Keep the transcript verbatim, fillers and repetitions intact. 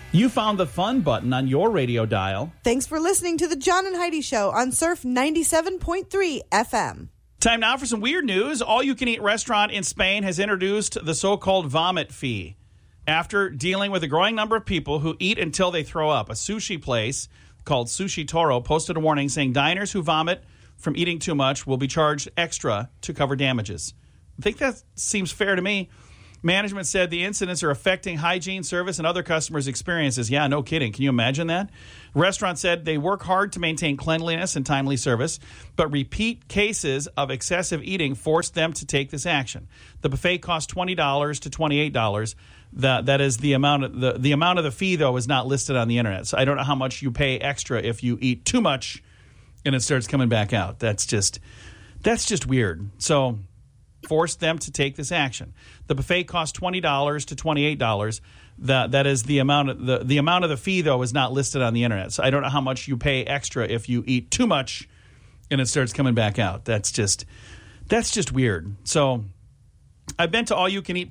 You found the fun button on your radio dial. Thanks for listening to the John and Heidi Show on Surf ninety-seven point three F M. Time now for some weird news. All-you-can-eat restaurant in Spain has introduced the so-called vomit fee. After dealing with a growing number of people who eat until they throw up, a sushi place called Sushi Toro posted a warning saying diners who vomit from eating too much will be charged extra to cover damages. I think that seems fair to me. Management said the incidents are affecting hygiene, service, and other customers' experiences. Yeah, no kidding. Can you imagine that? The restaurant said they work hard to maintain cleanliness and timely service, but repeat cases of excessive eating forced them to take this action. The buffet cost twenty dollars to twenty-eight dollars. The, that is the amount of the, the amount of the fee, though, is not listed on the internet. So I don't know how much you pay extra if you eat too much and it starts coming back out. That's just that's just weird. So forced them to take this action. The buffet cost twenty dollars to twenty-eight dollars. The, that is the amount of the, the amount of the fee, though, is not listed on the internet. So I don't know how much you pay extra if you eat too much and it starts coming back out. That's just that's just weird. So I've been to all-you-can-eat